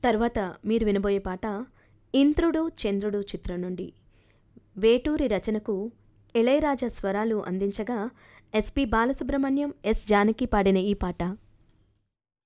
తర్వాత మీరు వినబోయే పాట 'ఇంద్రుడు చంద్రుడు' చిత్రం నుండి. వేటూరి రచనకు ఇళయరాజా స్వరాలు అందించగా ఎస్పి బాలసుబ్రహ్మణ్యం, ఎస్ జానకి పాడిన ఈ పాట